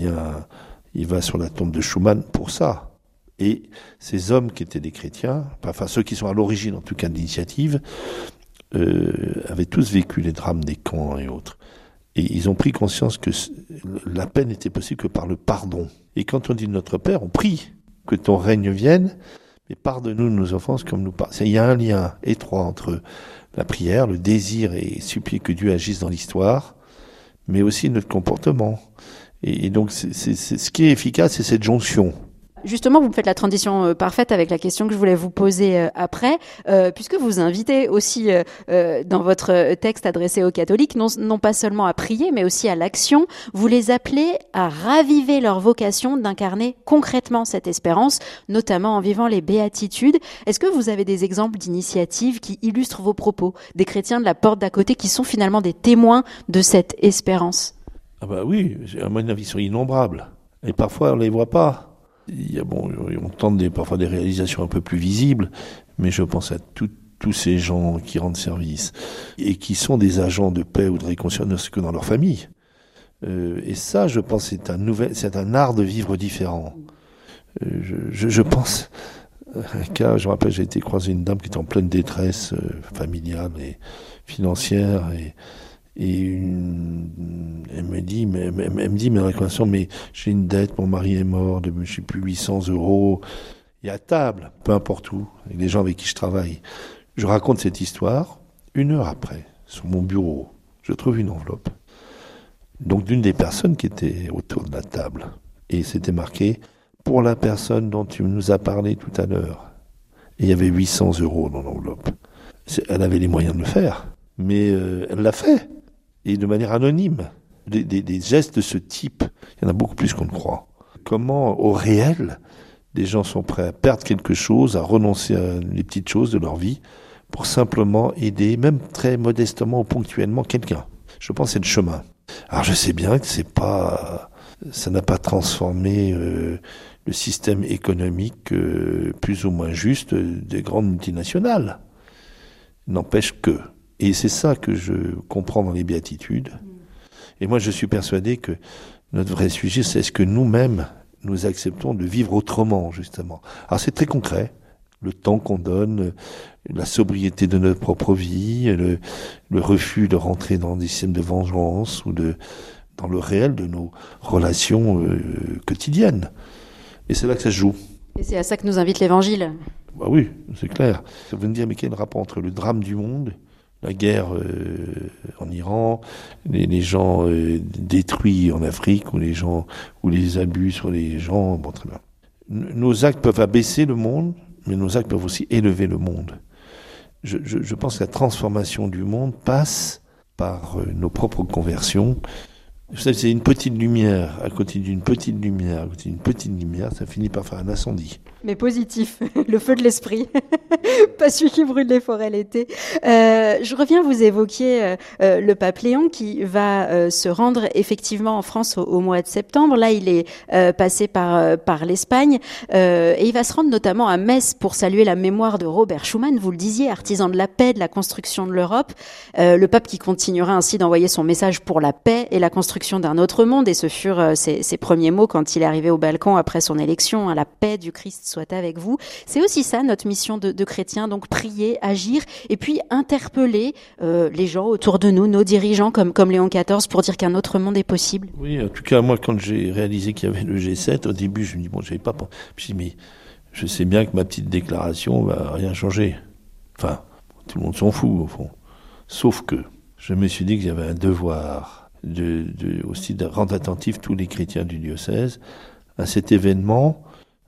il va sur la tombe de Schumann pour ça. Et ces hommes qui étaient des chrétiens, enfin ceux qui sont à l'origine en tout cas de l'initiative, avaient tous vécu les drames des camps et autres. Et ils ont pris conscience que la paix n'était possible que par le pardon. Et quand on dit Notre Père, on prie que ton règne vienne, mais pardonne-nous nos offenses comme nous pardonnons. Il y a un lien étroit entre la prière, le désir et supplier que Dieu agisse dans l'histoire, mais aussi notre comportement. Et donc, ce qui est efficace, c'est cette jonction. Justement, vous me faites la transition parfaite avec la question que je voulais vous poser après, puisque vous invitez aussi dans votre texte adressé aux catholiques, non pas seulement à prier, mais aussi à l'action. Vous les appelez à raviver leur vocation d'incarner concrètement cette espérance, notamment en vivant les béatitudes. Est-ce que vous avez des exemples d'initiatives qui illustrent vos propos, des chrétiens de la porte d'à côté qui sont finalement des témoins de cette espérance ? Ah bah oui, à mon avis, ils sont innombrables. Et parfois, on ne les voit pas. On tente parfois des réalisations un peu plus visibles, mais je pense à tous ces gens qui rendent service et qui sont des agents de paix ou de réconciliation que dans leur famille. Et ça, je pense, c'est un art de vivre différent. Je pense à un cas, je me rappelle, j'ai été croiser une dame qui était en pleine détresse familiale et financière et elle me dit, mais j'ai une dette, mon mari est mort de, je sais plus, 800 €. Et à table, peu importe où, avec les gens avec qui je travaille, je raconte cette histoire. 1 heure après, sur mon bureau, je trouve une enveloppe. Donc d'une des personnes qui étaient autour de la table. Et c'était marqué, pour la personne dont tu nous as parlé tout à l'heure. Et il y avait 800 € dans l'enveloppe. Elle avait les moyens de le faire. Mais elle l'a fait. Et de manière anonyme. Des gestes de ce type, il y en a beaucoup plus qu'on ne croit. Comment, au réel, des gens sont prêts à perdre quelque chose, à renoncer à les petites choses de leur vie, pour simplement aider, même très modestement ou ponctuellement, quelqu'un. Je pense que c'est le chemin. Alors je sais bien que ça n'a pas transformé le système économique plus ou moins juste des grandes multinationales. N'empêche que. Et c'est ça que je comprends dans les béatitudes. Et moi, je suis persuadé que notre vrai sujet, c'est est-ce que nous-mêmes, nous acceptons de vivre autrement, justement. Alors, c'est très concret. Le temps qu'on donne, la sobriété de notre propre vie, le refus de rentrer dans des systèmes de vengeance ou dans le réel de nos relations quotidiennes. Et c'est là que ça se joue. Et c'est à ça que nous invite l'Évangile. Bah oui, c'est clair. Ça veut me dire, mais quel rapport entre le drame du monde, la guerre en Iran, les gens détruits en Afrique, ou les abus sur les gens, bon, très bien. Nos actes peuvent abaisser le monde, mais nos actes peuvent aussi élever le monde. Je pense que la transformation du monde passe par nos propres conversions. Vous savez, c'est une petite lumière à côté d'une petite lumière, à côté d'une petite lumière, ça finit par faire un incendie. Mais positif, le feu de l'esprit, pas celui qui brûle les forêts l'été. Je reviens, vous évoquiez le pape Léon qui va se rendre effectivement en France au mois de septembre. Là, il est passé par l'Espagne et il va se rendre notamment à Metz pour saluer la mémoire de Robert Schuman, vous le disiez, artisan de la paix, de la construction de l'Europe. Le pape qui continuera ainsi d'envoyer son message pour la paix et la construction d'un autre monde, et ce furent ses premiers mots quand il est arrivé au balcon après son élection, hein, la paix du Christ soit avec vous. C'est aussi ça notre mission de chrétiens, donc prier, agir, et puis interpeller les gens autour de nous, nos dirigeants comme Léon XIV, pour dire qu'un autre monde est possible. Oui, en tout cas, moi, quand j'ai réalisé qu'il y avait le G7, au début, je me dis, bon, j'avais pas... Puis, mais je sais bien que ma petite déclaration va rien changer. Enfin, tout le monde s'en fout, au fond. Sauf que je me suis dit qu'il y avait un devoir aussi de rendre attentifs tous les chrétiens du diocèse à cet événement.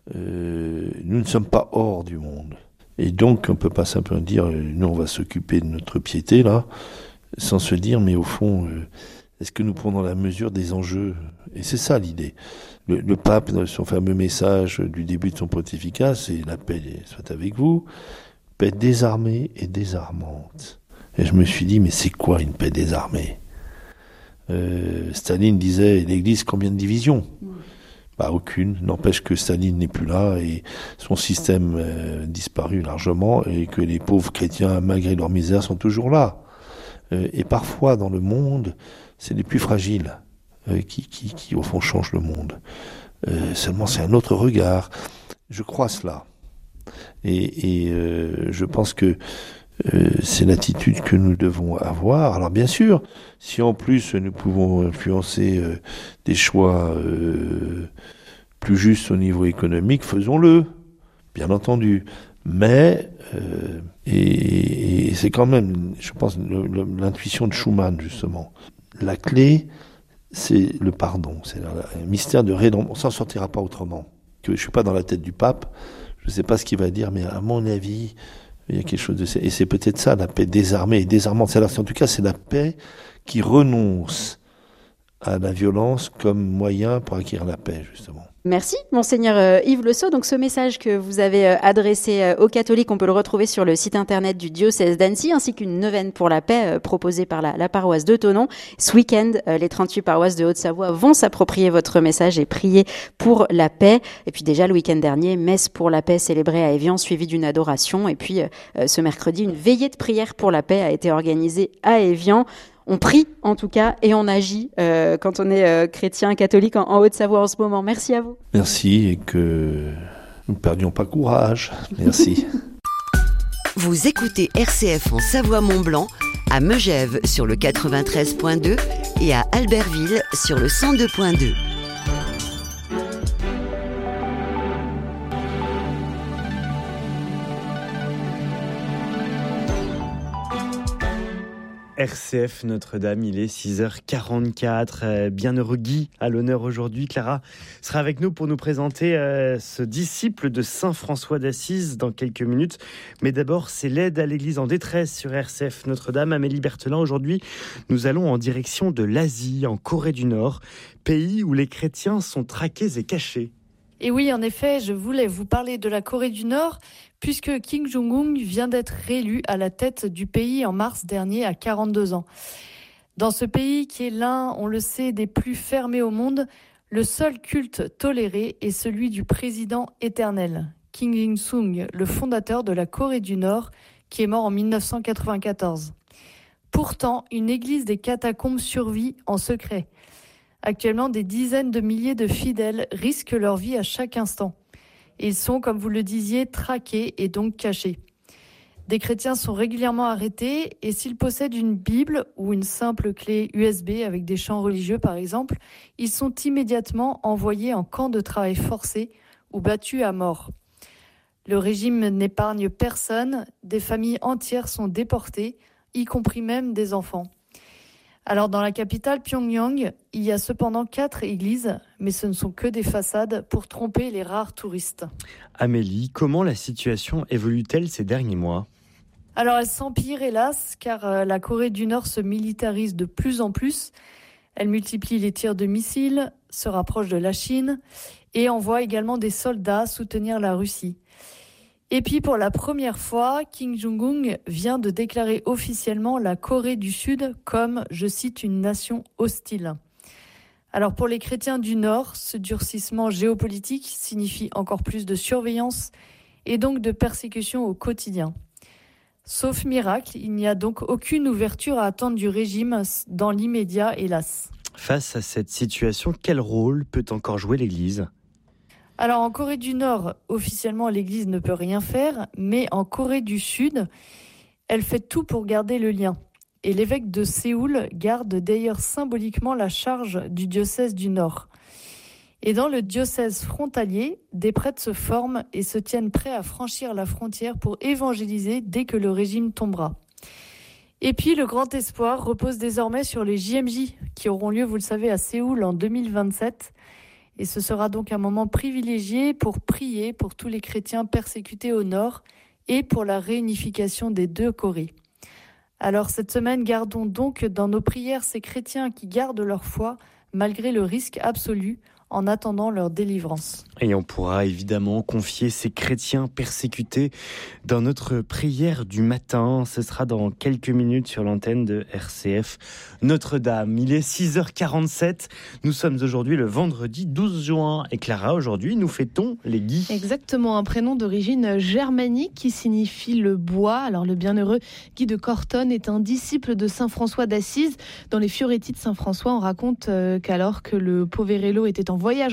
Nous ne sommes pas hors du monde. Et donc, on ne peut pas simplement dire, nous, on va s'occuper de notre piété, là, sans se dire, mais au fond, est-ce que nous prenons la mesure des enjeux ? Et c'est ça l'idée. Le pape, dans son fameux message du début de son pontificat, c'est « La paix soit avec vous », paix désarmée et désarmante. Et je me suis dit, mais c'est quoi une paix désarmée ? Staline disait, l'Église, combien de divisions ? Bah, aucune. N'empêche que Staline n'est plus là et son système disparu largement et que les pauvres chrétiens, malgré leur misère, sont toujours là. Et parfois, dans le monde, c'est les plus fragiles qui au fond changent le monde. Seulement c'est un autre regard. Je crois cela. Et je pense que c'est l'attitude que nous devons avoir. Alors bien sûr, si en plus nous pouvons influencer des choix plus justes au niveau économique, faisons-le, bien entendu. Mais, et c'est quand même, je pense, l'intuition de Schuman, justement. La clé, c'est le pardon, c'est le mystère de rédemption. On s'en sortira pas autrement. Je ne suis pas dans la tête du pape, je ne sais pas ce qu'il va dire, mais à mon avis, il y a quelque chose de ça. Et c'est peut-être ça, la paix désarmée et désarmante. En tout cas, c'est la paix qui renonce à la violence comme moyen pour acquérir la paix, justement. Merci, Monseigneur Yves Le Saux. Donc, ce message que vous avez adressé aux catholiques, on peut le retrouver sur le site internet du diocèse d'Annecy, ainsi qu'une neuvaine pour la paix proposée par la paroisse de Thonon. Ce week-end, les 38 paroisses de Haute-Savoie vont s'approprier votre message et prier pour la paix. Et puis déjà, le week-end dernier, messe pour la paix célébrée à Évian, suivie d'une adoration. Et puis, ce mercredi, une veillée de prière pour la paix a été organisée à Évian. On prie, en tout cas, et on agit quand on est chrétien, catholique en Haute-Savoie en ce moment. Merci à vous. Merci et que nous ne perdions pas courage. Merci. Vous écoutez RCF en Savoie-Mont-Blanc, à Megève sur le 93.2 et à Albertville sur le 102.2. RCF Notre-Dame, il est 6h44. Bienheureux Guy à l'honneur aujourd'hui. Clara sera avec nous pour nous présenter ce disciple de Saint François d'Assise dans quelques minutes. Mais d'abord, c'est l'aide à l'Église en détresse sur RCF Notre-Dame. Amélie Berthelin, aujourd'hui, nous allons en direction de l'Asie, en Corée du Nord, pays où les chrétiens sont traqués et cachés. Et oui, en effet, je voulais vous parler de la Corée du Nord, puisque Kim Jong-un vient d'être réélu à la tête du pays en mars dernier à 42 ans. Dans ce pays qui est l'un, on le sait, des plus fermés au monde, le seul culte toléré est celui du président éternel, Kim Il-sung, le fondateur de la Corée du Nord, qui est mort en 1994. Pourtant, une église des catacombes survit en secret. Actuellement, des dizaines de milliers de fidèles risquent leur vie à chaque instant. Ils sont, comme vous le disiez, traqués et donc cachés. Des chrétiens sont régulièrement arrêtés et s'ils possèdent une Bible ou une simple clé USB avec des chants religieux par exemple, ils sont immédiatement envoyés en camp de travail forcé ou battus à mort. Le régime n'épargne personne, des familles entières sont déportées, y compris même des enfants. Alors dans la capitale Pyongyang, il y a cependant 4 églises, mais ce ne sont que des façades pour tromper les rares touristes. Amélie, comment la situation évolue-t-elle ces derniers mois ? Alors elle s'empire hélas, car la Corée du Nord se militarise de plus en plus. Elle multiplie les tirs de missiles, se rapproche de la Chine et envoie également des soldats soutenir la Russie. Et puis pour la première fois, Kim Jong-un vient de déclarer officiellement la Corée du Sud comme, je cite, une nation hostile. Alors pour les chrétiens du Nord, ce durcissement géopolitique signifie encore plus de surveillance et donc de persécution au quotidien. Sauf miracle, il n'y a donc aucune ouverture à attendre du régime dans l'immédiat, hélas. Face à cette situation, quel rôle peut encore jouer l'Église ? Alors en Corée du Nord, officiellement l'Église ne peut rien faire, mais en Corée du Sud, elle fait tout pour garder le lien. Et l'évêque de Séoul garde d'ailleurs symboliquement la charge du diocèse du Nord. Et dans le diocèse frontalier, des prêtres se forment et se tiennent prêts à franchir la frontière pour évangéliser dès que le régime tombera. Et puis le grand espoir repose désormais sur les JMJ qui auront lieu, vous le savez, à Séoul en 2027. Et ce sera donc un moment privilégié pour prier pour tous les chrétiens persécutés au Nord et pour la réunification des 2 Corées. Alors cette semaine, gardons donc dans nos prières ces chrétiens qui gardent leur foi malgré le risque absolu en attendant leur délivrance. Et on pourra évidemment confier ces chrétiens persécutés dans notre prière du matin. Ce sera dans quelques minutes sur l'antenne de RCF Notre-Dame. Il est 6h47. Nous sommes aujourd'hui le vendredi 12 juin. Et Clara, aujourd'hui, nous fêtons les Guy. Exactement, un prénom d'origine germanique qui signifie le bois. Alors le bienheureux Guy de Cortone est un disciple de saint François d'Assise. Dans les Fioretti de saint François, on raconte qu'alors que le Poverello était en voyage